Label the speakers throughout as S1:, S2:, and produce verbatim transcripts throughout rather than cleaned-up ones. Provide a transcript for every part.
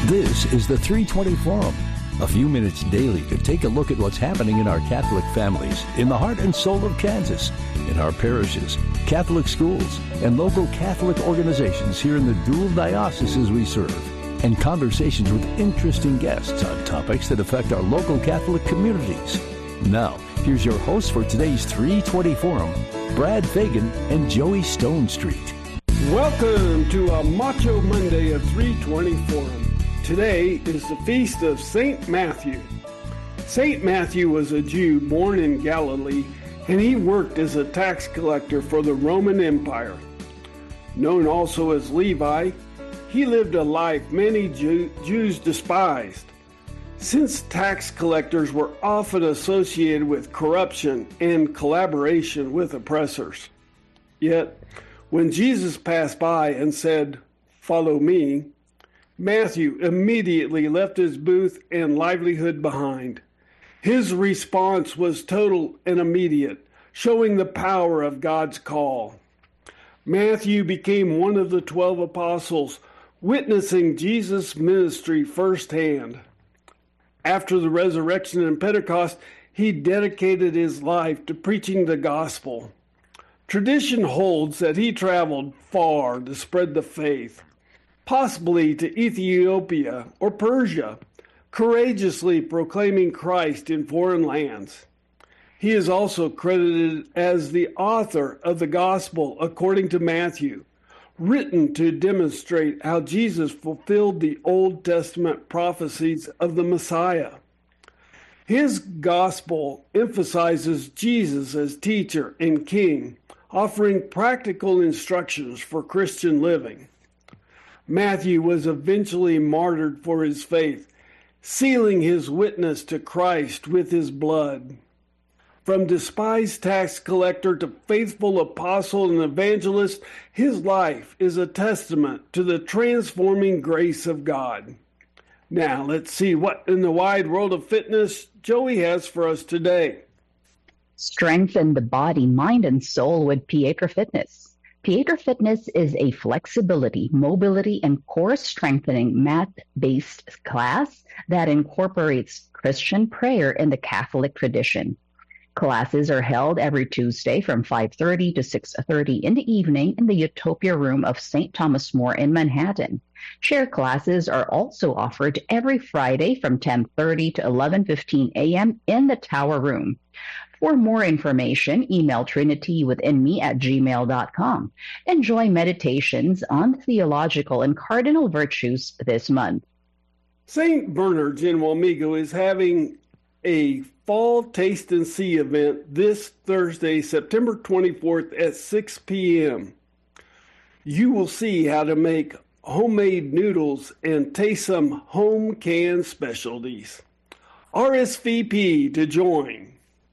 S1: This is the three twenty Forum, a few minutes daily to take a look at what's happening in our Catholic families, in the heart and soul of Kansas, in our parishes, Catholic schools, and local Catholic organizations here in the dual dioceses we serve, and conversations with interesting guests on topics that affect our local Catholic communities. Now, here's your hosts for today's three twenty Forum, Brad Fagan and Joey Stonestreet.
S2: Welcome to a Macho Monday of three twenty Forum. Today is the feast of Saint Matthew. Saint Matthew was a Jew born in Galilee, and he worked as a tax collector for the Roman Empire. Known also as Levi, he lived a life many Jew- Jews despised. Since tax collectors were often associated with corruption and collaboration with oppressors. Yet, when Jesus passed by and said, "Follow me," Matthew immediately left his booth and livelihood behind. His response was total and immediate, showing the power of God's call. Matthew became one of the twelve apostles, witnessing Jesus' ministry firsthand. After the resurrection and Pentecost, he dedicated his life to preaching the gospel. Tradition holds that he traveled far to spread the faith, possibly to Ethiopia or Persia, courageously proclaiming Christ in foreign lands. He is also credited as the author of the Gospel according to Matthew, written to demonstrate how Jesus fulfilled the Old Testament prophecies of the Messiah. His Gospel emphasizes Jesus as teacher and king, offering practical instructions for Christian living. Matthew was eventually martyred for his faith, sealing his witness to Christ with his blood. From despised tax collector to faithful apostle and evangelist, his life is a testament to the transforming grace of God. Now, let's see what in the wide world of fitness Joey has for us today.
S3: Strengthen the body, mind, and soul with Pietra Fitness. Pietra Fitness is a flexibility, mobility, and core strengthening mat-based class that incorporates Christian prayer in the Catholic tradition. Classes are held every Tuesday from five thirty to six thirty in the evening in the Utopia Room of Saint Thomas More in Manhattan. Chair classes are also offered every Friday from ten thirty to eleven fifteen a.m. in the Tower Room. For more information, email trinitywithinme at gmail dot com. Enjoy meditations on theological and cardinal virtues this month.
S2: Saint Bernard's in Wamego is having a Fall Taste and See event this Thursday, September twenty-fourth at six p.m. You will see how to make homemade noodles and taste some home canned specialties. R S V P to join.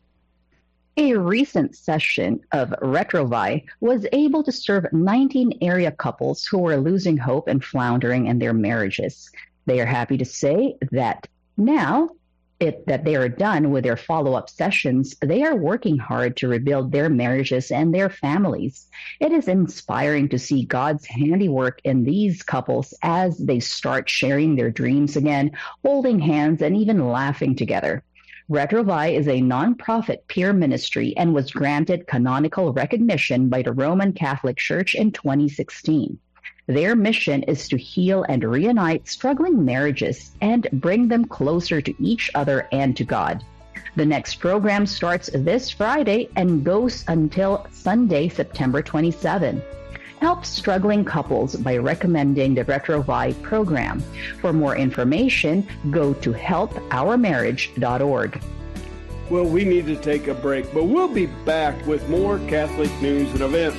S3: A recent session of Retrovi was able to serve nineteen area couples who were losing hope and floundering in their marriages. They are happy to say that now it, that they are done with their follow-up sessions, they are working hard to rebuild their marriages and their families. It is inspiring to see God's handiwork in these couples as they start sharing their dreams again, holding hands, and even laughing together. Retrovi is a nonprofit peer ministry and was granted canonical recognition by the Roman Catholic Church in twenty sixteen. Their mission is to heal and reunite struggling marriages and bring them closer to each other and to God. The next program starts this Friday and goes until Sunday, September twenty-seventh. Help struggling couples by recommending the Retrovi program. For more information, go to help our marriage dot org.
S2: Well, we need to take a break, but we'll be back with more Catholic news and events.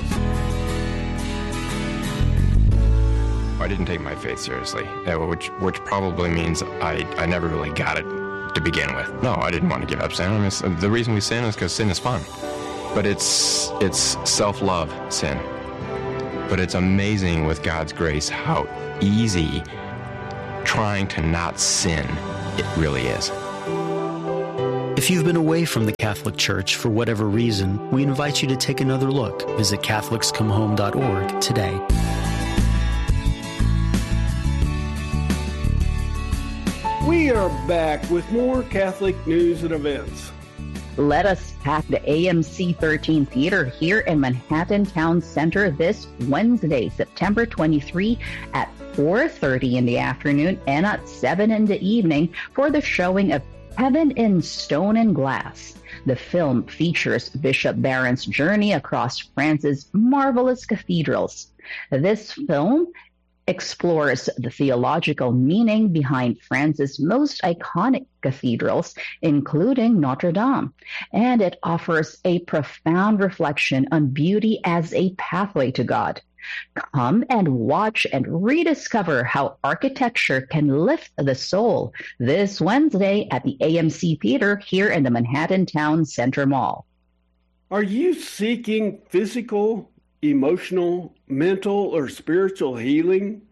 S4: I didn't take my faith seriously, which which probably means I, I never really got it to begin with. No, I didn't want to give up sin. I mean, the reason we sin is because sin is fun. But it's it's self-love sin. But it's amazing with God's grace how easy trying to not sin it really is.
S5: If you've been away from the Catholic Church for whatever reason, we invite you to take another look. Visit Catholics Come Home dot org today.
S2: We are back with more Catholic news and events.
S3: Let us pack the A M C thirteen Theater here in Manhattan Town Center this Wednesday, September twenty-third at four thirty in the afternoon and at seven in the evening for the showing of Heaven in Stone and Glass. The film features Bishop Barron's journey across France's marvelous cathedrals. This film explores the theological meaning behind France's most iconic cathedrals, including Notre Dame, and it offers a profound reflection on beauty as a pathway to God. Come and watch and rediscover how architecture can lift the soul this Wednesday at the A M C Theater here in the Manhattan Town Center Mall.
S2: Are you seeking physical, emotional, mental, or spiritual healing?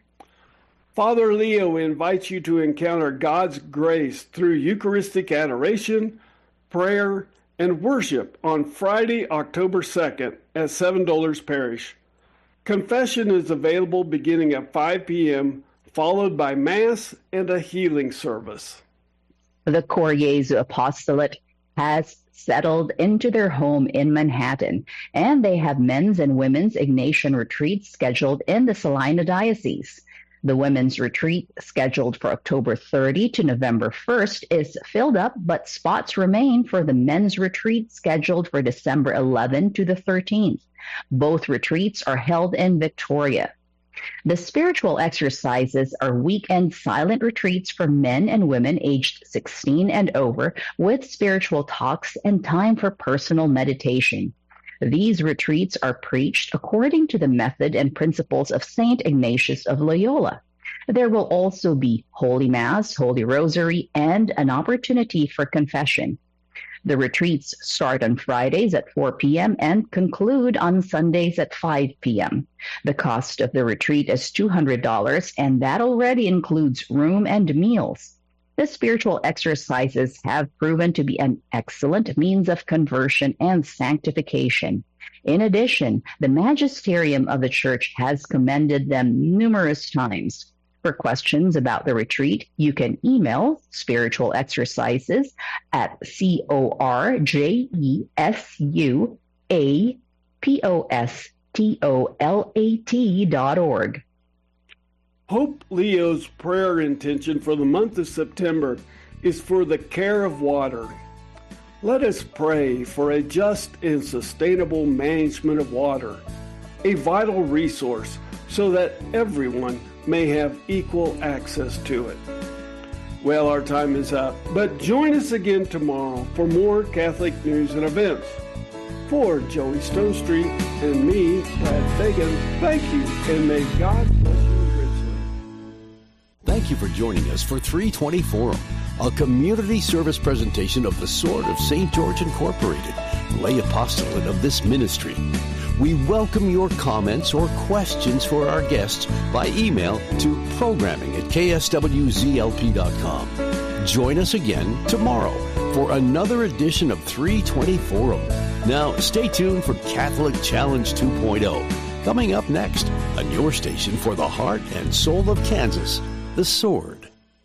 S2: Father Leo invites you to encounter God's grace through Eucharistic adoration, prayer, and worship on Friday, October second at Seven Dollars Parish. Confession is available beginning at five p.m., followed by Mass and a healing service.
S3: The Cor Jesu Apostolate has settled into their home in Manhattan, and they have men's and women's Ignatian retreats scheduled in the Salina Diocese. The women's retreat, scheduled for October thirtieth to November first, is filled up, but spots remain for the men's retreat scheduled for December eleventh to the thirteenth. Both retreats are held in Victoria. The spiritual exercises are weekend silent retreats for men and women aged sixteen and over, with spiritual talks and time for personal meditation. These retreats are preached according to the method and principles of Saint Ignatius of Loyola. There will also be Holy Mass, Holy Rosary, and an opportunity for confession. The retreats start on Fridays at four p.m. and conclude on Sundays at five p.m. The cost of the retreat is two hundred dollars, and that already includes room and meals. The spiritual exercises have proven to be an excellent means of conversion and sanctification. In addition, the magisterium of the Church has commended them numerous times. For questions about the retreat, you can email spiritual exercises at C O R J E S U A P O S T O L A T dot org.
S2: Pope Leo's prayer intention for the month of September is for the care of water. Let us pray for a just and sustainable management of water, a vital resource so that everyone may have equal access to it. Well, our time is up, but join us again tomorrow for more Catholic news and events. For Joey Stonestreet and me, Brad Fagan, thank you, and may God bless you.
S1: Thank you for joining us for three twenty Forum, a community service presentation of the Sword of Saint George Incorporated, lay apostolate of this ministry. We welcome your comments or questions for our guests by email to programming at k s w z l p dot com. Join us again tomorrow for another edition of three twenty Forum. Now, stay tuned for Catholic Challenge two point oh, coming up next on your station for the heart and soul of Kansas, The Sword.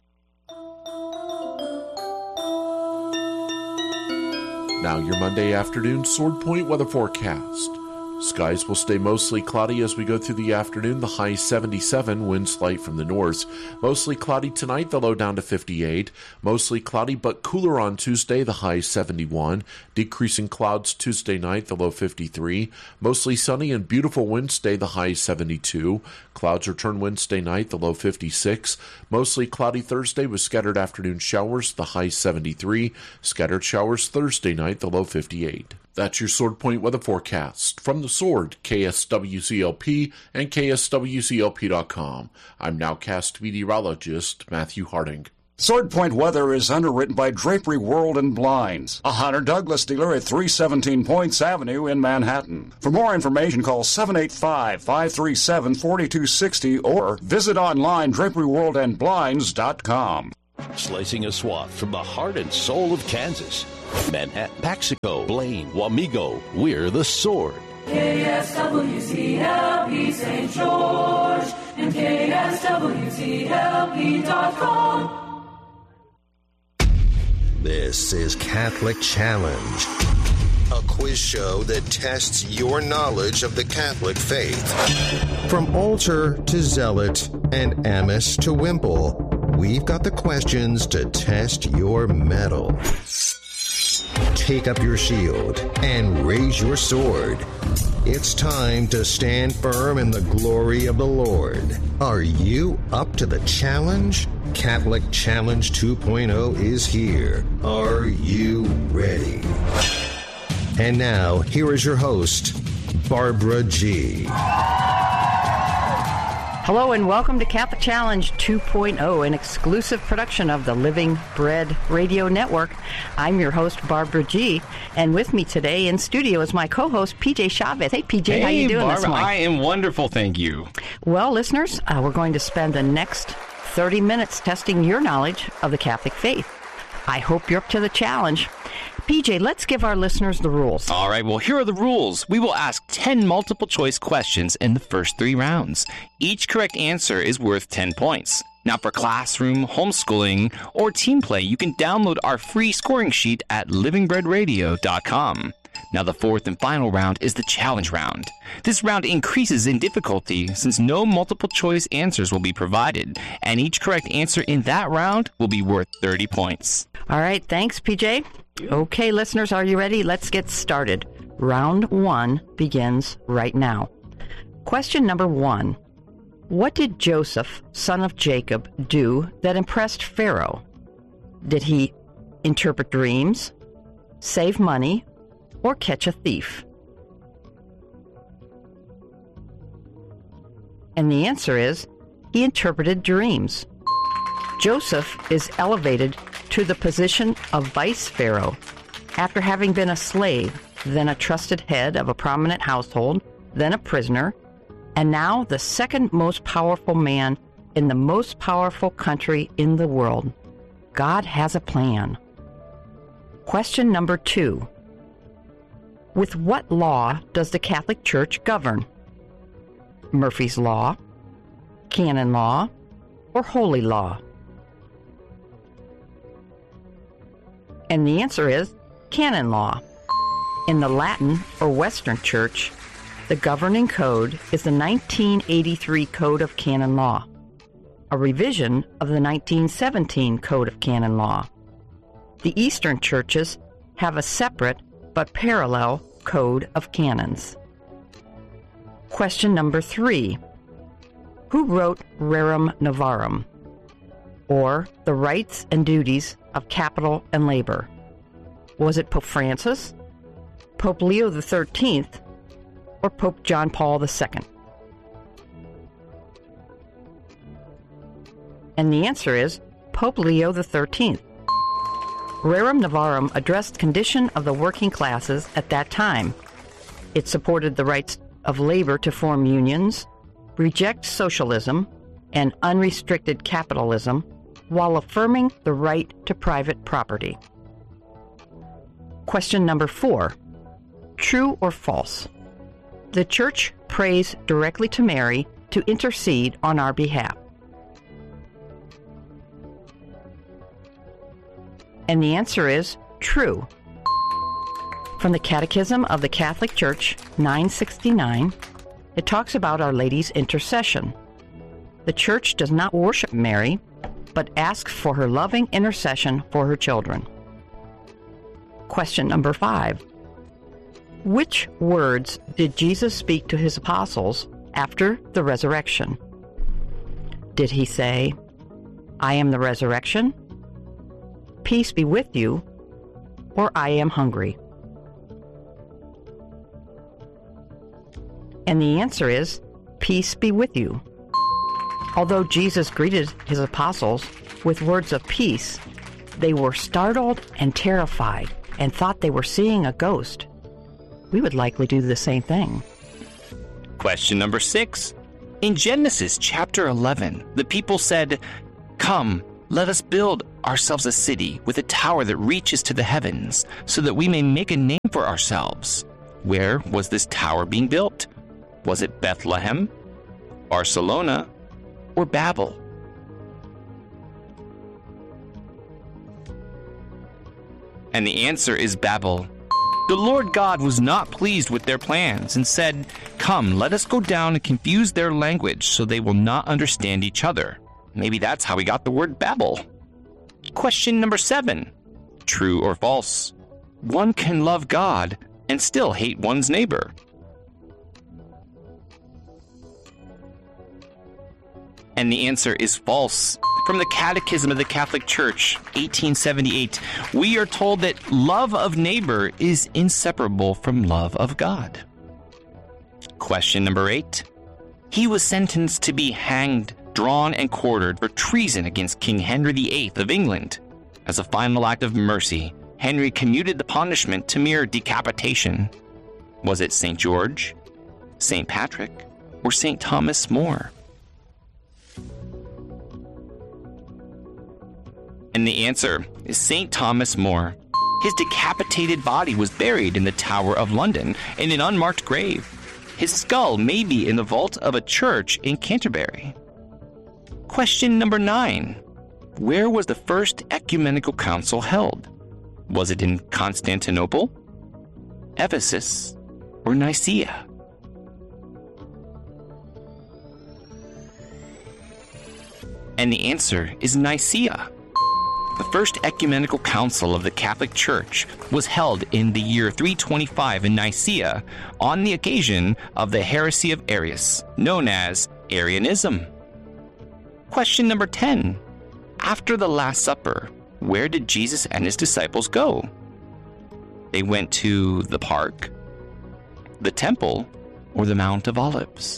S6: Now your Monday afternoon Sword Point weather forecast. Skies will stay mostly cloudy as we go through the afternoon, the high seventy-seven, winds light from the north. Mostly cloudy tonight, the low down to fifty-eight. Mostly cloudy but cooler on Tuesday, the high seventy-one. Decreasing clouds Tuesday night, the low fifty-three. Mostly sunny and beautiful Wednesday, the high seventy-two. Clouds return Wednesday night, the low fifty-six. Mostly cloudy Thursday with scattered afternoon showers, the high seventy-three. Scattered showers Thursday night, the low fifty-eight. That's your Sword Point weather forecast. From the Sword, K S W C L P and K S W C L P dot com. I'm nowcast meteorologist Matthew Harding.
S7: Sword Point weather is underwritten by Drapery World and Blinds, a Hunter Douglas dealer at three seventeen Points Avenue in Manhattan. For more information, call seven eight five, five three seven, four two six zero or visit online drapery world and blinds dot com.
S1: Slicing a swath from the heart and soul of Kansas. Manhattan, Paxico, Blaine, Wamego, we're the Sword.
S8: K S W C L P Saint George and K S W C L P dot com.
S9: This is Catholic Challenge, a quiz show that tests your knowledge of the Catholic faith. From altar to zealot and amice to wimple, we've got the questions to test your mettle. Take up your shield and raise your sword. It's time to stand firm in the glory of the Lord. Are you up to the challenge? Catholic Challenge two point oh is here. Are you ready? And now, here is your host, Barbara G.
S10: Hello and welcome to Catholic Challenge two point oh, an exclusive production of the Living Bread Radio Network. I'm your host, Barbara G. And with me today in studio is my co-host, P J Chavez. Hey, P J,
S11: hey,
S10: how you doing
S11: Barbara,
S10: this morning?
S11: I am wonderful, thank you.
S10: Well, listeners, uh, we're going to spend the next thirty minutes testing your knowledge of the Catholic faith. I hope you're up to the challenge. P J, let's give our listeners the rules.
S11: All right, well, here are the rules. We will ask ten multiple-choice questions in the first three rounds. Each correct answer is worth ten points. Now, for classroom, homeschooling, or team play, you can download our free scoring sheet at living bread radio dot com. Now, the fourth and final round is the challenge round. This round increases in difficulty since no multiple-choice answers will be provided, and each correct answer in that round will be worth thirty points.
S10: All right, thanks, P J. Okay, listeners, are you ready? Let's get started. Round one begins right now. Question number one. What did Joseph, son of Jacob, do that impressed Pharaoh? Did he interpret dreams, save money, or catch a thief? And the answer is, he interpreted dreams. Joseph is elevated to the position of vice pharaoh after having been a slave, then a trusted head of a prominent household, then a prisoner, and now the second most powerful man in the most powerful country in the world. God has a plan. Question number two. With what law does the Catholic Church govern? Murphy's Law, Canon Law, or Holy Law? And the answer is Canon Law. In the Latin or Western Church, the governing code is the nineteen eighty-three Code of Canon Law, a revision of the nineteen seventeen Code of Canon Law. The Eastern churches have a separate but parallel Code of Canons. Question number three. Who wrote Rerum Novarum, or the Rights and Duties of Capital and Labor? Was it Pope Francis, Pope Leo the thirteenth, or Pope John Paul the second? And the answer is Pope Leo the thirteenth. Rerum Novarum addressed condition of the working classes at that time. It supported the rights of labor to form unions, reject socialism and unrestricted capitalism, while affirming the right to private property. Question number four. True or false? The Church prays directly to Mary to intercede on our behalf. And the answer is true. From the Catechism of the Catholic Church, nine sixty-nine, it talks about Our Lady's intercession. The Church does not worship Mary, but asks for her loving intercession for her children. Question number five. Which words did Jesus speak to his apostles after the resurrection? Did he say, I am the resurrection, peace be with you, or I am hungry? And the answer is, peace be with you. Although Jesus greeted his apostles with words of peace, they were startled and terrified and thought they were seeing a ghost. We would likely do the same thing.
S11: Question number six. In Genesis chapter eleven, the people said, Come, let us build ourselves a city with a tower that reaches to the heavens, so that we may make a name for ourselves. Where was this tower being built? Was it Bethlehem, Barcelona, or Babel? And the answer is Babel. The Lord God was not pleased with their plans and said, "Come, let us go down and confuse their language so they will not understand each other." Maybe that's how we got the word Babel. Question number seven. True or false? One can love God and still hate one's neighbor. And the answer is false. From the Catechism of the Catholic Church, eighteen seventy-eight, we are told that love of neighbor is inseparable from love of God. Question number eight. He was sentenced to be hanged, drawn, and quartered for treason against King Henry the Eighth of England. As a final act of mercy, Henry commuted the punishment to mere decapitation. Was it Saint George, Saint Patrick, or Saint Thomas More? And the answer is Saint Thomas More. His decapitated body was buried in the Tower of London in an unmarked grave. His skull may be in the vault of a church in Canterbury. Question number nine. Where was the first ecumenical council held? Was it in Constantinople, Ephesus, or Nicaea? And the answer is Nicaea. The first ecumenical council of the Catholic Church was held in the year three twenty-five in Nicaea on the occasion of the heresy of Arius, known as Arianism. Question number ten. After the Last Supper, where did Jesus and his disciples go? They went to the park, the temple, or the Mount of Olives?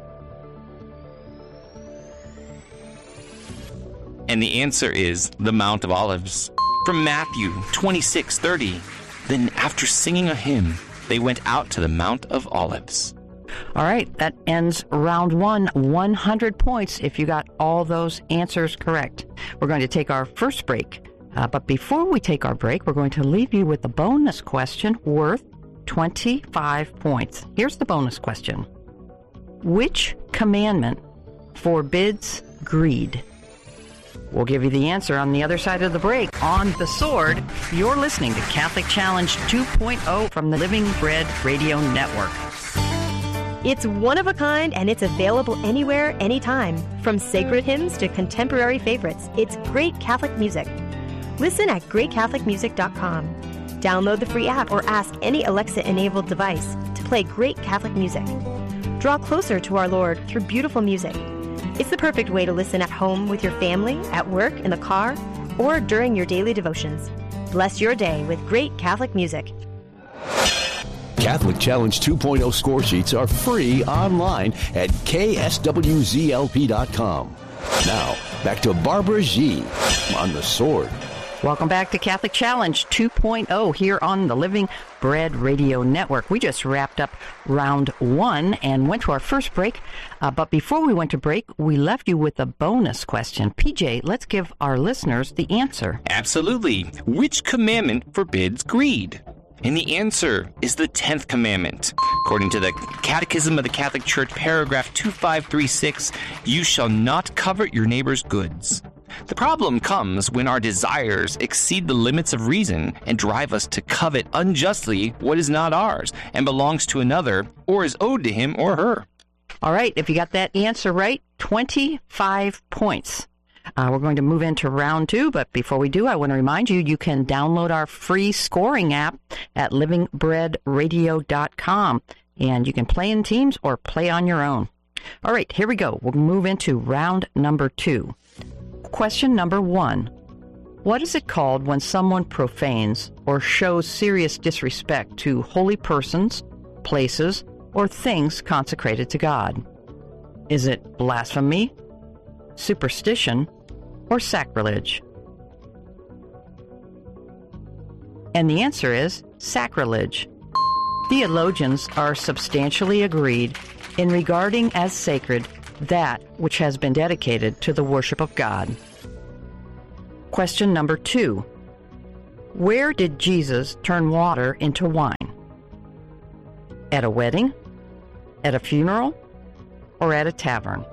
S11: And the answer is the Mount of Olives. From Matthew twenty-six thirty, then after singing a hymn, they went out to the Mount of Olives.
S10: All right, that ends round one, one hundred points if you got all those answers correct. We're going to take our first break. Uh, but before we take our break, we're going to leave you with a bonus question worth twenty-five points. Here's the bonus question. Which commandment forbids greed? We'll give you the answer on the other side of the break. On The Sword, you're listening to Catholic Challenge two point oh from the Living Bread Radio Network.
S12: It's one of a kind, and it's available anywhere, anytime. From sacred hymns to contemporary favorites, it's great Catholic music. Listen at great catholic music dot com. Download the free app or ask any Alexa-enabled device to play great Catholic music. Draw closer to our Lord through beautiful music. It's the perfect way to listen at home with your family, at work, in the car, or during your daily devotions. Bless your day with great Catholic music.
S1: Catholic Challenge two point oh score sheets are free online at K S W Z L P dot com. Now, back to Barbara G. on The Sword.
S10: Welcome back to Catholic Challenge two point oh here on the Living Bread Radio Network. We just wrapped up round one and went to our first break. Uh, but before we went to break, we left you with a bonus question. P J, let's give our listeners the answer.
S11: Absolutely. Which commandment forbids greed? And the answer is the tenth commandment. According to the Catechism of the Catholic Church, paragraph two five three six, you shall not covet your neighbor's goods. The problem comes when our desires exceed the limits of reason and drive us to covet unjustly what is not ours and belongs to another or is owed to him or her.
S10: All right, if you got that answer right, twenty-five points. Uh, we're going to move into round two, but before we do, I want to remind you, you can download our free scoring app at living bread radio dot com, and you can play in teams or play on your own. All right, here we go. We'll move into round number two. Question number one. What is it called when someone profanes or shows serious disrespect to holy persons, places, or things consecrated to God? Is it blasphemy, superstition, or sacrilege? And the answer is sacrilege. Theologians are substantially agreed in regarding as sacred that which has been dedicated to the worship of God. Question number two. Where did Jesus turn water into wine? At a wedding, at a funeral, or at a tavern?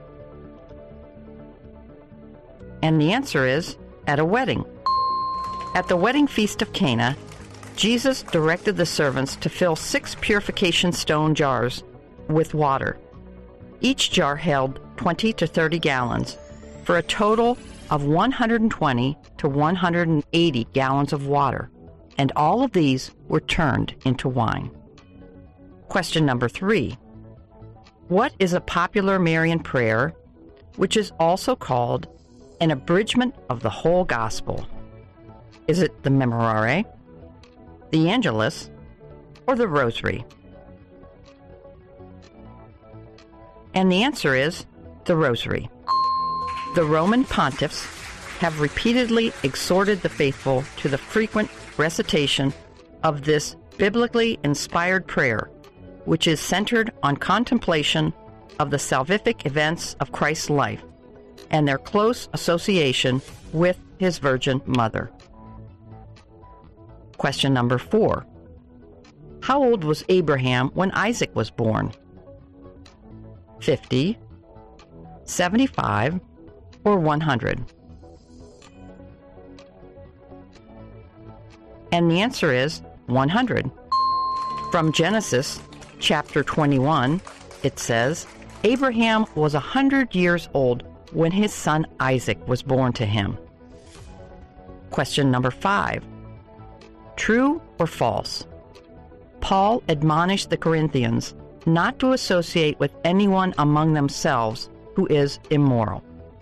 S10: And the answer is at a wedding. At the wedding feast of Cana, Jesus directed the servants to fill six purification stone jars with water. Each jar held twenty to thirty gallons, for a total of one hundred twenty to one hundred eighty gallons of water, and all of these were turned into wine. Question number three. What is a popular Marian prayer, which is also called an abridgment of the whole gospel? Is it the Memorare, the Angelus, or the Rosary? And the answer is the Rosary. The Roman pontiffs have repeatedly exhorted the faithful to the frequent recitation of this biblically inspired prayer, which is centered on contemplation of the salvific events of Christ's life and their close association with his Virgin Mother. Question number four. How old was Abraham when Isaac was born? fifty, seventy-five, or one hundred? And the answer is one hundred. From Genesis chapter twenty-one, it says, Abraham was one hundred years old when his son Isaac was born to him. Question number five. True or false? Paul admonished the Corinthians not to associate with anyone among themselves who is immoral.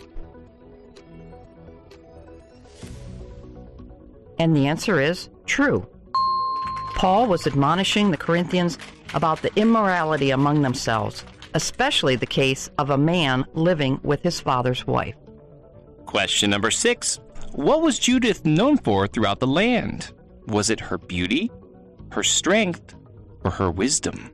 S10: And the answer is true. Paul was admonishing the Corinthians about the immorality among themselves, especially the case of a man living with his father's wife.
S11: Question number six. What was Judith known for throughout the land? Was it her beauty, her strength, or her wisdom?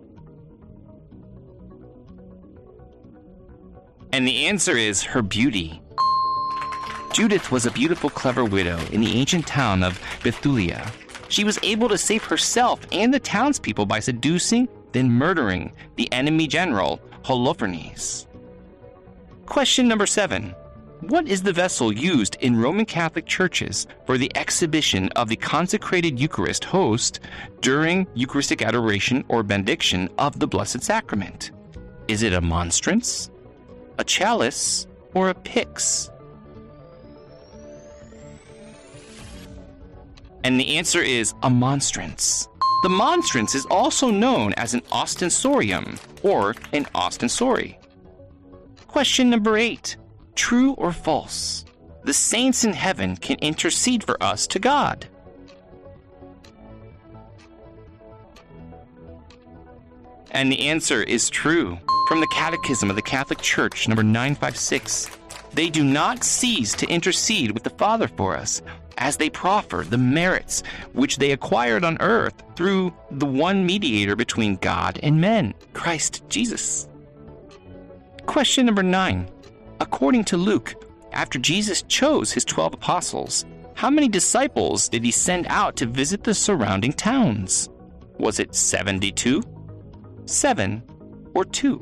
S11: And the answer is her beauty. Judith was a beautiful, clever widow in the ancient town of Bethulia. She was able to save herself and the townspeople by seducing, then murdering the enemy general, Holofernes. Question number seven. What is the vessel used in Roman Catholic churches for the exhibition of the consecrated Eucharist host during Eucharistic adoration or benediction of the Blessed Sacrament? Is it a monstrance, a chalice, or a pyx? And the answer is a monstrance. The monstrance is also known as an ostensorium or an ostensory. Question number eight. True or false? The saints in heaven can intercede for us to God. And the answer is true. From the Catechism of the Catholic Church, number nine five six, they do not cease to intercede with the Father for us, as they proffer the merits which they acquired on earth through the one mediator between God and men, Christ Jesus. Question number nine. According to Luke, after Jesus chose his twelve apostles, how many disciples did he send out to visit the surrounding towns? Was it seventy-two, seven, or two?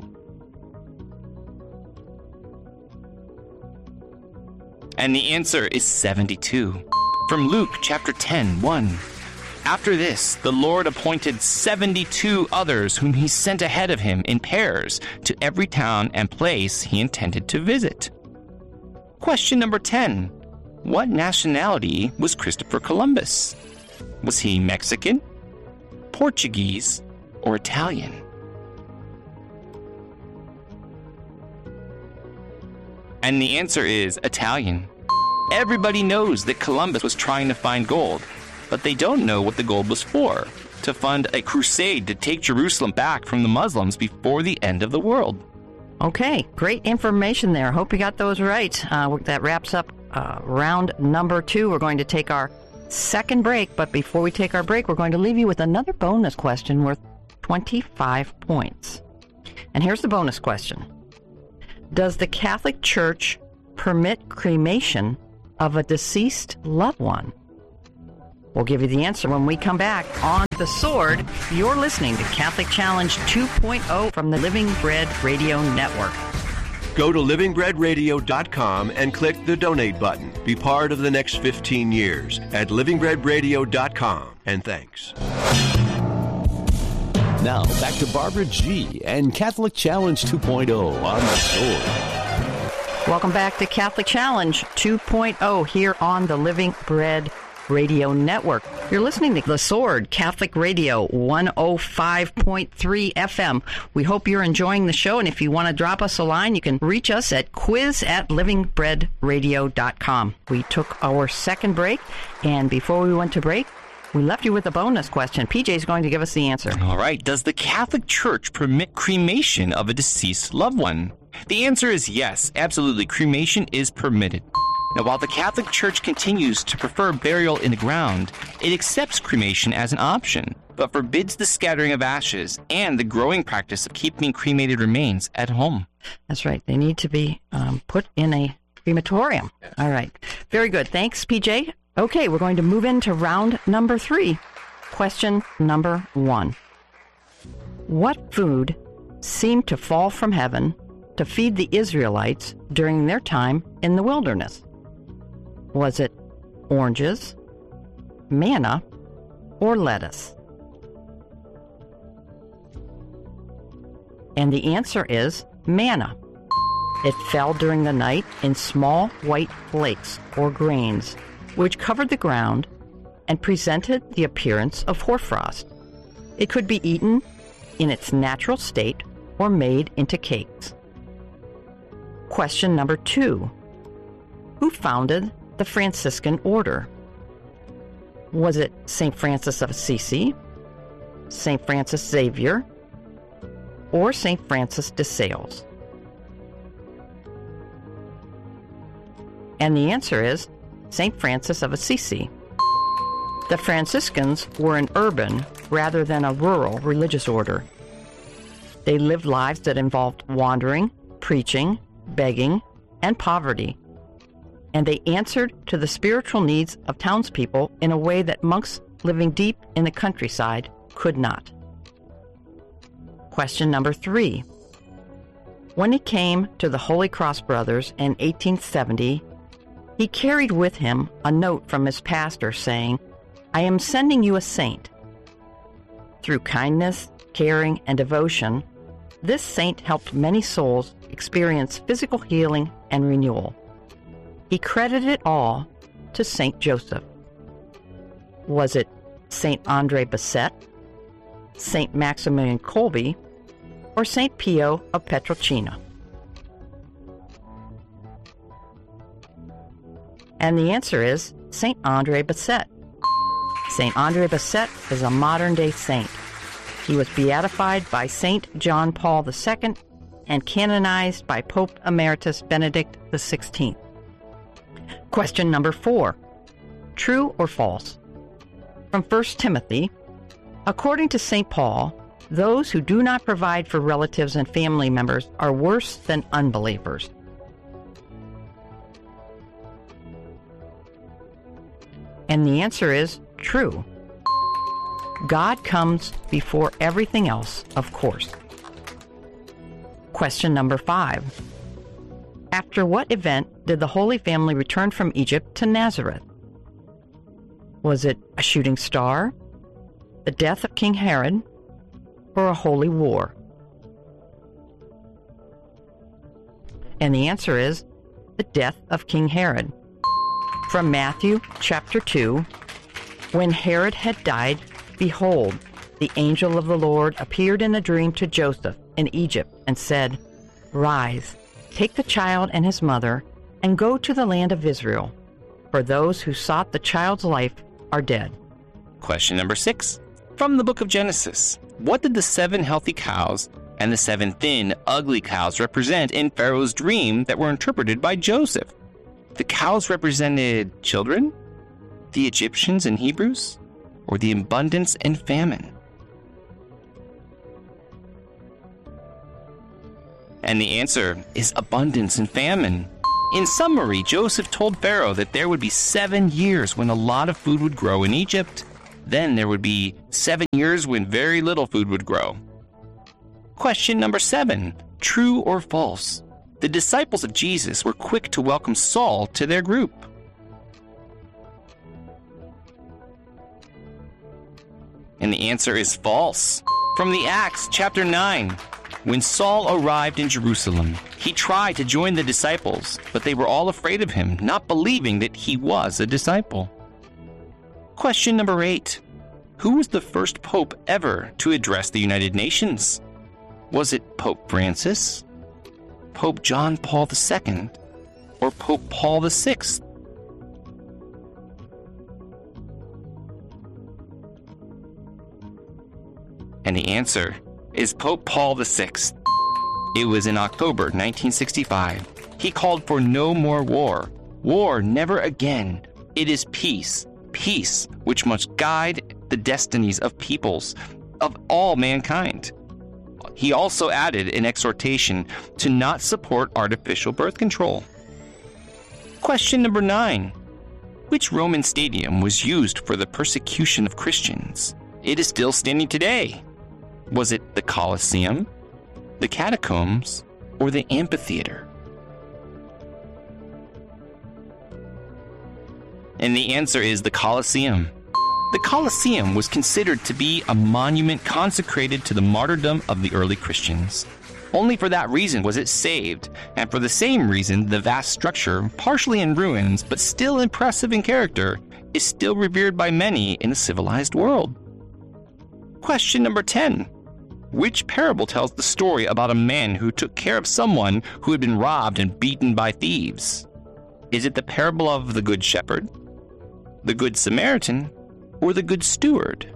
S11: And the answer is seventy-two. From Luke chapter ten, one. After this, the Lord appointed seventy-two others whom he sent ahead of him in pairs to every town and place he intended to visit. Question number ten. What nationality was Christopher Columbus? Was he Mexican, Portuguese, or Italian? And the answer is Italian. Everybody knows that Columbus was trying to find gold, but they don't know what the gold was for, to fund a crusade to take Jerusalem back from the Muslims before the end of the world.
S10: Okay, great information there. Hope you got those right. Uh, that wraps up uh, round number two. We're going to take our second break, but before we take our break, we're going to leave you with another bonus question worth twenty-five points. And here's the bonus question. Does the Catholic Church permit cremation of a deceased loved one? We'll give you the answer when we come back on The Sword. You're listening to Catholic Challenge two point oh from the Living Bread Radio Network.
S13: Go to living bread radio dot com and click the donate button. Be part of the next fifteen years at living bread radio dot com. And thanks.
S1: Now, back to Barbara G. and Catholic Challenge two point oh on The Sword.
S10: Welcome back to Catholic Challenge two point oh here on the Living Bread Radio Network. You're listening to The Sword, Catholic Radio, one oh five point three F M. We hope you're enjoying the show, and if you want to drop us a line, you can reach us at quiz at living bread radio dot com. We took our second break, and before we went to break, we left you with a bonus question. P J is going to give us the answer.
S11: All right. Does the Catholic Church permit cremation of a deceased loved one? The answer is yes. Absolutely. Cremation is permitted. Now, while the Catholic Church continues to prefer burial in the ground, it accepts cremation as an option, but forbids the scattering of ashes and the growing practice of keeping cremated remains at home.
S10: That's right. They need to be um, put in a crematorium. All right. Very good. Thanks, P J. Okay, we're going to move into round number three. Question number one. What food seemed to fall from heaven to feed the Israelites during their time in the wilderness? Was it oranges, manna, or lettuce? And the answer is manna. It fell during the night in small white flakes or grains, which covered the ground and presented the appearance of hoarfrost. It could be eaten in its natural state or made into cakes. Question number two. Who founded the Franciscan order? Was it Saint Francis of Assisi, Saint Francis Xavier, or Saint Francis de Sales? And the answer is Saint Francis of Assisi. The Franciscans were an urban rather than a rural religious order. They lived lives that involved wandering, preaching, begging, and poverty. And they answered to the spiritual needs of townspeople in a way that monks living deep in the countryside could not. Question number three. When he came to the Holy Cross Brothers in eighteen seventy, he carried with him a note from his pastor saying, "I am sending you a saint." Through kindness, caring, and devotion, this saint helped many souls experience physical healing and renewal. He credited it all to Saint Joseph. Was it Saint Andre Bessette, Saint Maximilian Kolbe, or Saint Pio of Pietrelcina? And the answer is Saint Andre Bessette. Saint Andre Bessette is a modern-day saint. He was beatified by Saint John Paul the Second and canonized by Pope Emeritus Benedict the Sixteenth. Question number four. True or false? From First Timothy, according to Saint Paul, those who do not provide for relatives and family members are worse than unbelievers. And the answer is true. God comes before everything else, of course. Question number five. After what event did the Holy Family return from Egypt to Nazareth? Was it a shooting star, the death of King Herod, or a holy war? And the answer is the death of King Herod. From Matthew chapter two, when Herod had died, behold, the angel of the Lord appeared in a dream to Joseph in Egypt and said, "Rise, take the child and his mother, and go to the land of Israel, for those who sought the child's life are dead."
S11: Question number six. From the book of Genesis, what did the seven healthy cows and the seven thin, ugly cows represent in Pharaoh's dream that were interpreted by Joseph? The cows represented children, the Egyptians and Hebrews, or the abundance and famine? And the answer is abundance and famine. In summary, Joseph told Pharaoh that there would be seven years when a lot of food would grow in Egypt. Then there would be seven years when very little food would grow. Question number seven. True or false? the disciples of Jesus were quick to welcome Saul to their group? And the answer is false. From the Acts chapter nine, when Saul arrived in Jerusalem, he tried to join the disciples, but they were all afraid of him, not believing that he was a disciple. Question number eight. Who was the first pope ever to address the United Nations? Was it Pope Francis, Pope John Paul the Second, or Pope Paul the Sixth? And the answer is Pope Paul the Sixth. It was in October nineteen sixty-five. He called for no more war. War never again. It is peace. Peace which must guide the destinies of peoples, of all mankind. He also added an exhortation to not support artificial birth control. Question number nine. Which Roman stadium was used for the persecution of Christians? It is still standing today. Was it the Colosseum, the Catacombs, or the Amphitheater? And the answer is the Colosseum. The Colosseum was considered to be a monument consecrated to the martyrdom of the early Christians. Only for that reason was it saved, and for the same reason the vast structure, partially in ruins but still impressive in character, is still revered by many in the civilized world. Question number ten. Which parable tells the story about a man who took care of someone who had been robbed and beaten by thieves? Is it the parable of the Good Shepherd, the Good Samaritan, or the Good Steward?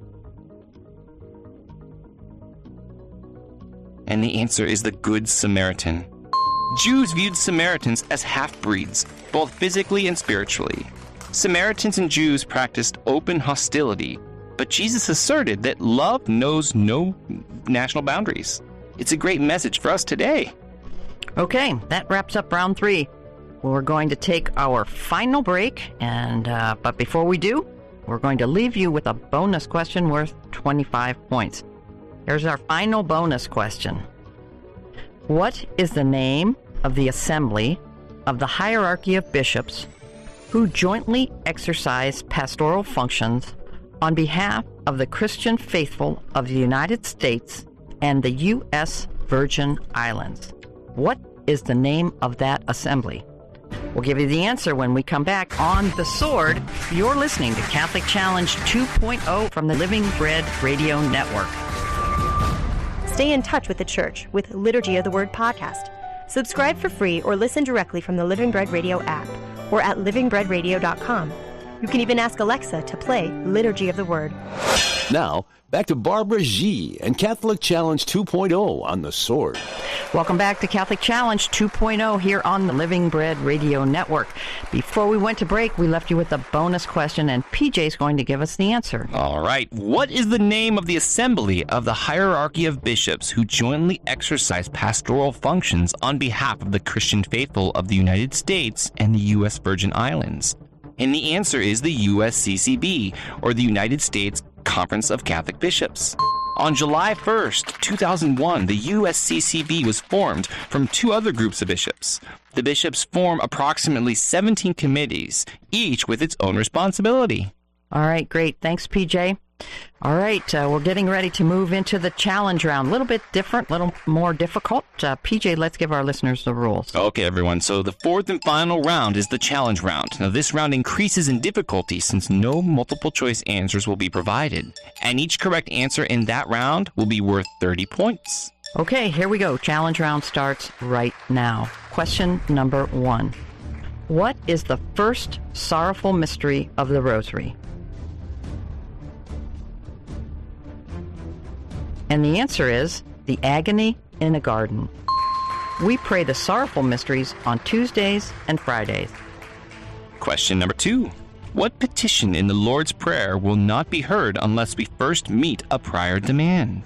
S11: And the answer is the Good Samaritan. Jews viewed Samaritans as half-breeds, both physically and spiritually. Samaritans and Jews practiced open hostility, but Jesus asserted that love knows no national boundaries. It's a great message for us today.
S10: Okay, that wraps up round three. We're going to take our final break, and uh, but before we do, we're going to leave you with a bonus question worth twenty-five points. Here's our final bonus question. What is the name of the assembly of the hierarchy of bishops who jointly exercise pastoral functions on behalf of the Christian faithful of the United States and the U S Virgin Islands? What is the name of that assembly? We'll give you the answer when we come back on The Sword. You're listening to Catholic Challenge two point oh from the Living Bread Radio Network.
S12: Stay in touch with the Church with Liturgy of the Word podcast. Subscribe for free or listen directly from the Living Bread Radio app or at living bread radio dot com. You can even ask Alexa to play Liturgy of the Word.
S1: Now, back to Barbara G. and Catholic Challenge two point oh on The Sword.
S10: Welcome back to Catholic Challenge two point oh here on the Living Bread Radio Network. Before we went to break, we left you with a bonus question, and P J's going to give us the answer.
S11: All right. What is the name of the assembly of the hierarchy of bishops who jointly exercise pastoral functions on behalf of the Christian faithful of the United States and the U S Virgin Islands? And the answer is the U S C C B, or the United States Conference of Catholic Bishops. On July first, two thousand one, the U S C C B was formed from two other groups of bishops. The bishops form approximately seventeen committees, each with its own responsibility.
S10: All right, great. Thanks, P J. All right, uh, we're getting ready to move into the challenge round. A little bit different, a little more difficult. Uh, P J, let's give our listeners the rules.
S11: Okay, everyone. So the fourth and final round is the challenge round. Now, this round increases in difficulty since no multiple choice answers will be provided. And each correct answer in that round will be worth thirty points.
S10: Okay, here we go. Challenge round starts right now. Question number one. What is the first sorrowful mystery of the Rosary? And the answer is the agony in a garden. We pray the sorrowful mysteries on Tuesdays and Fridays.
S11: Question number two. What petition in the Lord's Prayer will not be heard unless we first meet a prior demand?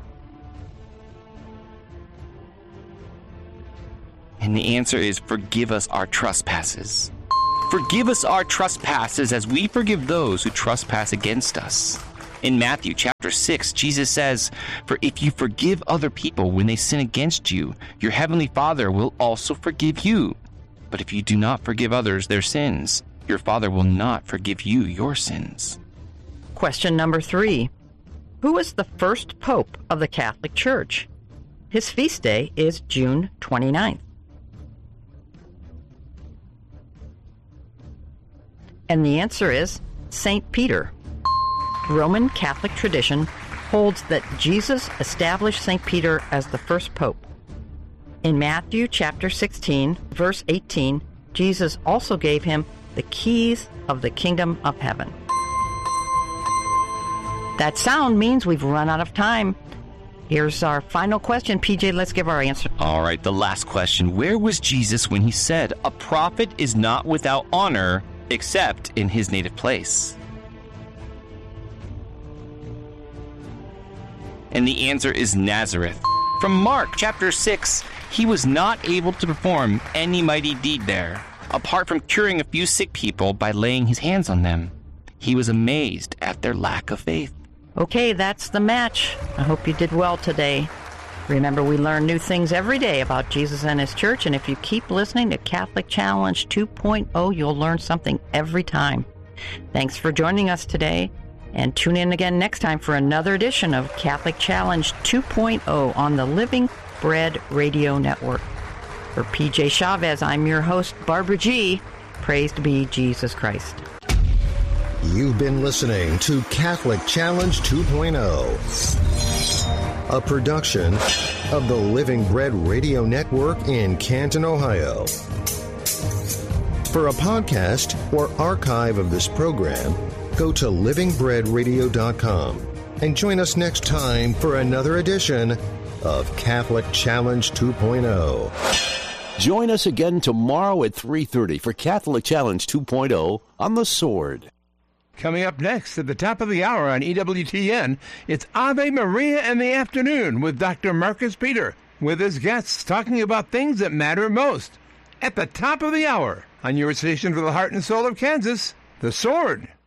S11: And the answer is forgive us our trespasses. Forgive us our trespasses as we forgive those who trespass against us. In Matthew chapter six, Jesus says, "For if you forgive other people when they sin against you, your heavenly Father will also forgive you. But if you do not forgive others their sins, your Father will not forgive you your sins."
S10: Question number three. Who was the first pope of the Catholic Church? His feast day is June twenty-ninth. And the answer is Saint Peter. Roman Catholic tradition holds that Jesus established Saint Peter as the first pope. In Matthew chapter sixteen, verse eighteen, Jesus also gave him the keys of the kingdom of heaven. That sound means we've run out of time. Here's our final question. P J, let's give our answer.
S11: All right, the last question. Where was Jesus when he said, "A prophet is not without honor except in his native place"? And the answer is Nazareth. From Mark chapter six, he was not able to perform any mighty deed there, apart from curing a few sick people by laying his hands on them. He was amazed at their lack of faith.
S10: Okay, that's the match. I hope you did well today. Remember, we learn new things every day about Jesus and his church, and if you keep listening to Catholic Challenge two point oh, you'll learn something every time. Thanks for joining us today, and tune in again next time for another edition of Catholic Challenge two point oh on the Living Bread Radio Network. For P J Chavez, I'm your host, Barbara G. Praised be Jesus Christ.
S9: You've been listening to Catholic Challenge two point oh, a production of the Living Bread Radio Network in Canton, Ohio. For a podcast or archive of this program, go to living bread radio dot com and join us next time for another edition of Catholic Challenge two point oh.
S1: Join us again tomorrow at three thirty for Catholic Challenge two point oh on The Sword.
S14: Coming up next at the top of the hour on E W T N, it's Ave Maria in the afternoon with Doctor Marcus Peter, with his guests talking about things that matter most. At the top of the hour on your station for the heart and soul of Kansas, The Sword.